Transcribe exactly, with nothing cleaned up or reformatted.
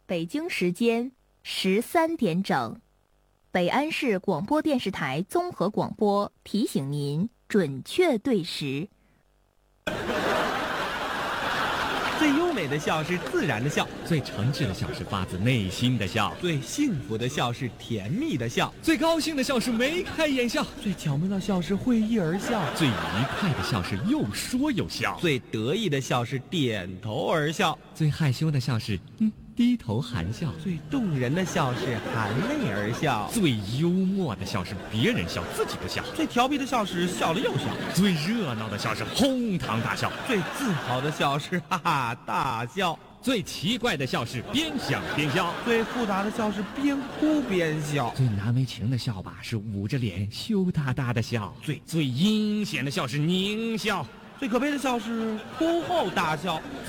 北京时间十三点整，北安市广播电视台综合广播提醒您准确对时。 最优美的笑是自然的笑， 最诚挚的笑是发自内心的笑， 最幸福的笑是甜蜜的笑， 最高兴的笑是眉开眼笑， 最巧妙的笑是会意而笑， 最愉快的笑是又说又笑， 最得意的笑是点头而笑， 最害羞的笑是嗯低头含笑， 最动人的笑是含泪而笑， 最幽默的笑是别人笑自己不笑， 最调皮的笑是笑了又笑， 最热闹的笑是哄堂大笑， 最自豪的笑是哈哈大笑， 最奇怪的笑是边想边笑， 最复杂的笑是边哭边笑， 最难为情的笑吧是捂着脸羞答答的笑， 最最阴险的笑是狞笑， 最可悲的笑是哭后大笑。